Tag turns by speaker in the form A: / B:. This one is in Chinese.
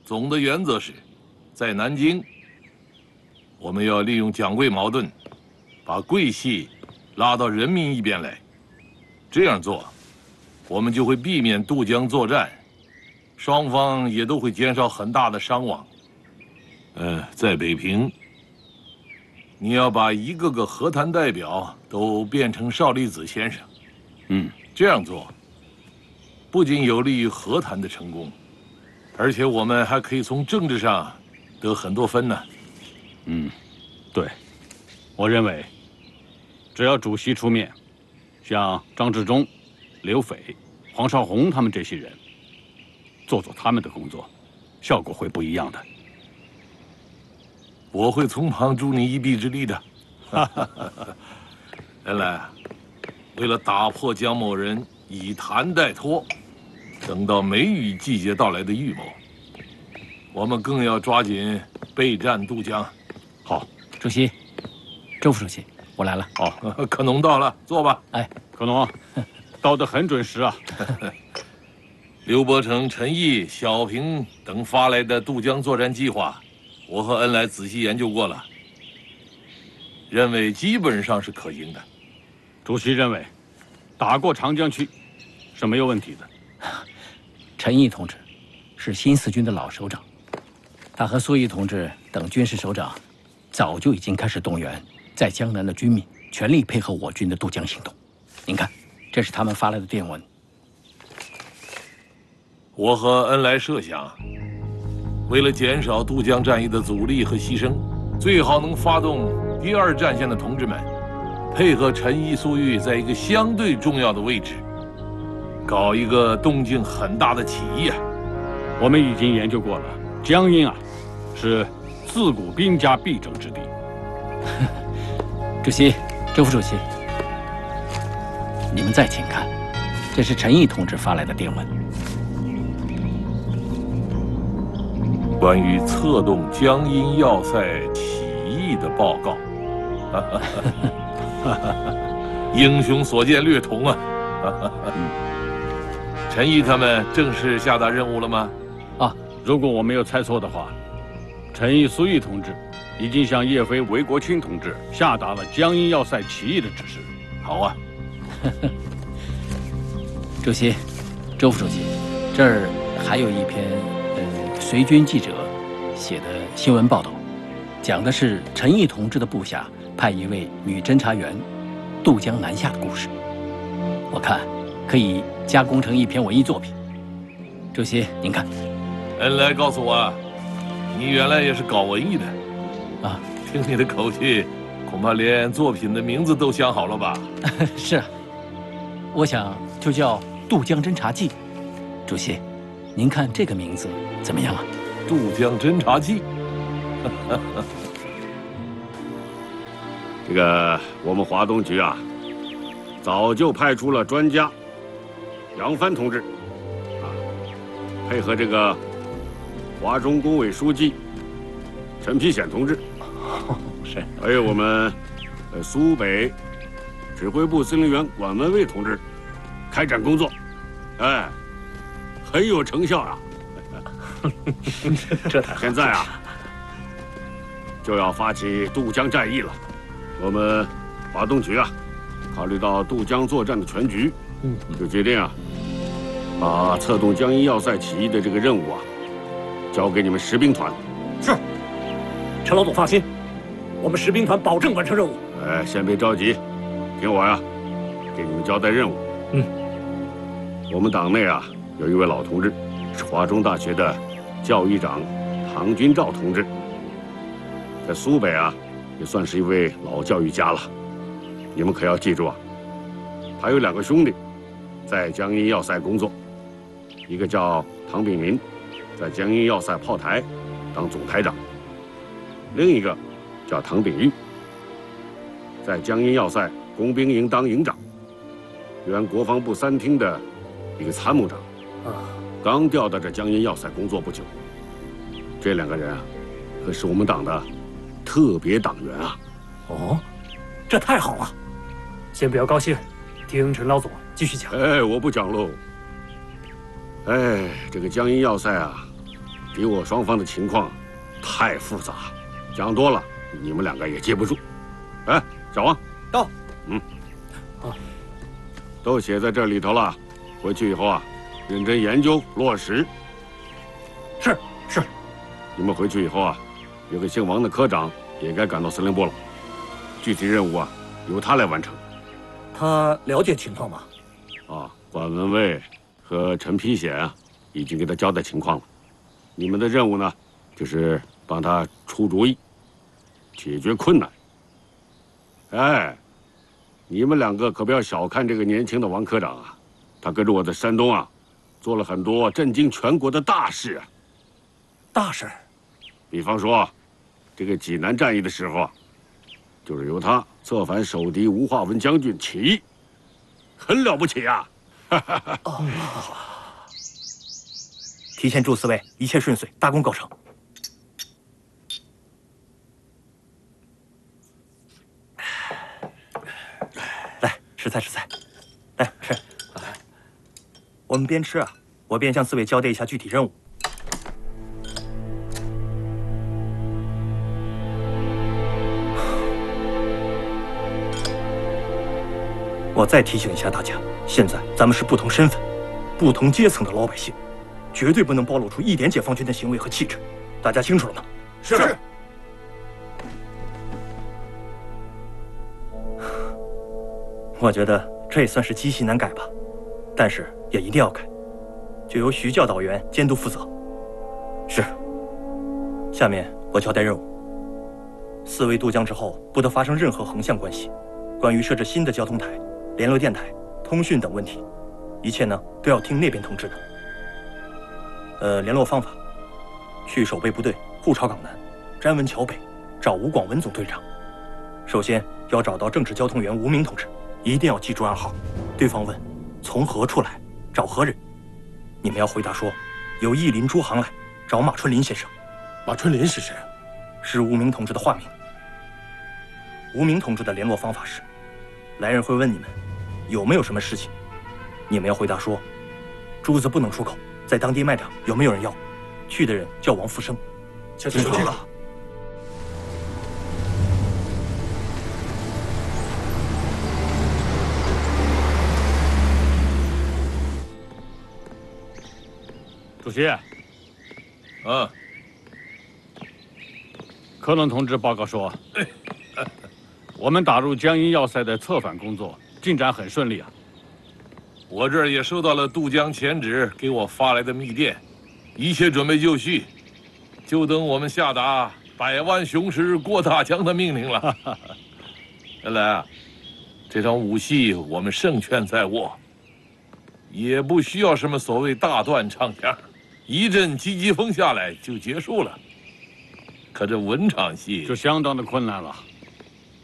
A: 总的原则是，在南京，我们要利用蒋桂矛盾，把桂系拉到人民一边来。这样做，我们就会避免渡江作战，双方也都会减少很大的伤亡。在北平，你要把一个个和谈代表都变成邵力子先生。这样做不仅有利于和谈的成功，而且我们还可以从政治上得很多分呢。
B: 对，我认为，只要主席出面，像张治中、刘斐、黄绍竑他们这些人，做他们的工作，效果会不一样的。
A: 我会从旁助你一臂之力的。恩来，为了打破姜某人以谈代托，等到梅雨季节到来的预谋，我们更要抓紧备战渡江。
B: 好，
C: 主席，周副主席，我来了。
A: 哦，可农到了，坐吧。
C: 哎，
B: 可农，到得很准时啊。
A: 刘伯承、陈毅、小平等发来的渡江作战计划，我和恩来仔细研究过了，认为基本上是可行的。
B: 主席认为，打过长江去是没有问题的。
C: 陈毅同志是新四军的老首长，他和苏毅同志等军事首长早就已经开始动员在江南的军民全力配合我军的渡江行动。您看，这是他们发来的电文。
A: 我和恩来设想，为了减少渡江战役的阻力和牺牲，最好能发动第二战线的同志们，配合陈毅、苏玉在一个相对重要的位置，搞一个动静很大的起义啊！
B: 我们已经研究过了，江阴啊，是自古兵家必争之地。
C: 主席，周副主席，你们再请看，这是陈毅同志发来的电文。
A: 关于策动江阴要塞起义的报告，英雄所见略同啊！陈毅他们正式下达任务了吗？
B: 如果我没有猜错的话，陈毅、苏毅同志已经向叶飞、韦国清同志下达了江阴要塞起义的指示。
A: 好啊。
C: 主席，周副主席，这儿还有一篇随军记者写的新闻报道，讲的是陈毅同志的部下派一位女侦察员渡江南下的故事。我看可以加工成一篇文艺作品。主席，您看。
A: 恩来告诉我，你原来也是搞文艺的
C: 啊？
A: 听你的口气，恐怕连作品的名字都想好了吧？
C: 是啊，我想就叫《渡江侦察记》。主席，您看这个名字怎么样啊？
A: 渡江侦察记。
D: 这个我们华东局啊，早就派出了专家杨帆同志啊，配合这个华中工委书记陈丕显同志，
C: 是，
D: 还有我们苏北指挥部司令员管文蔚同志开展工作，哎，很有成效啊。
C: 这太好。
D: 现在啊，就要发起渡江战役了。我们华东局啊，考虑到渡江作战的全局，就决定啊，把策动江阴要塞起义的这个任务啊，交给你们实兵团。
E: 是，陈老总放心，我们实兵团保证完成任务。
D: 哎，先别着急，听我呀，给你们交代任务。我们党内啊，有一位老同志，是华中大学的教育长唐君照同志，在苏北啊，也算是一位老教育家了。你们可要记住啊，他有2个兄弟，在江阴要塞工作，一个叫唐炳民，在江阴要塞炮台当总台长；另一个叫唐炳玉，在江阴要塞工兵营当营长，原国防部3厅的一个参谋长，刚调到这江阴要塞工作不久。这2个人啊，可是我们党的特别党员啊！
E: 哦，这太好了！先不要高兴，听陈老总继续讲。
D: 哎，我不讲喽。哎，这个江阴要塞啊， 敌我双方的情况太复杂，讲多了你们两个也接不住。哎，小王
F: 到。
D: 都写在这里头了，回去以后啊，认真研究落实。
E: 是。
D: 你们回去以后啊，有个姓王的科长也该赶到司令部了，具体任务啊由他来完成。
E: 他了解情况吗？
D: 啊，管文蔚和陈丕显啊，已经给他交代情况了。你们的任务呢，就是帮他出主意，解决困难。哎，你们两个可不要小看这个年轻的王科长啊，他跟着我在山东啊，做了很多震惊全国的大事啊。
E: 大事。
D: 比方说，这个济南战役的时候啊，就是由他策反守敌吴化文将军起义，很了不起啊！
F: 提前祝四位一切顺遂，大功告成。来，吃菜吃菜，来吃。我们边吃啊，我边向四位交代一下具体任务。我再提醒一下大家，现在咱们是不同身份、不同阶层的老百姓，绝对不能暴露出一点解放军的行为和气质。大家清楚了吗？
A: 是。
F: 我觉得这也算是积习难改吧，但是也一定要改，就由徐教导员监督负责。是。下面我交代任务：四位渡江之后，不得发生任何横向关系。关于设置新的交通台、联络电台、通讯等问题，一切呢都要听那边通知的。联络方法：去守备部队沪潮港南、詹文桥北找吴广文总队长。首先要找到正式交通员吴明同志，一定要记住暗号。对方问从何处来，找何人，你们要回答说由义林诸行来，找马春林先生。
A: 马春林是谁？
F: 是吴明同志的化名。吴明同志的联络方法是，来人会问你们有没有什么事情，你们要回答说珠子不能出口，在当地卖掉，有没有人要？去的人叫王福生。
A: 清楚了。
B: 主席，科伦同志报告说，我们打入江阴要塞的策反工作进展很顺利啊。
A: 我这儿也收到了渡江前指给我发来的密电，一切准备就绪，就等我们下达百万雄师过大江的命令了。原来啊，这场武戏我们胜券在握，也不需要什么所谓大段唱腔，一阵积极风下来就结束了。可这文场戏
B: 就相当的困难了。